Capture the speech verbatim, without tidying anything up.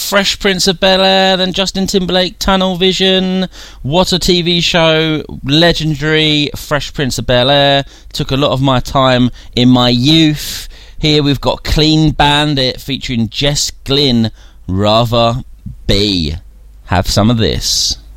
Fresh Prince of Bel-Air, then Justin Timberlake, Tunnel Vision. What a T V show. Legendary Fresh Prince of Bel-Air. Took a lot of my time in my youth. Here we've got Clean Bandit featuring Jess Glynne, Rather Be. Have some of this.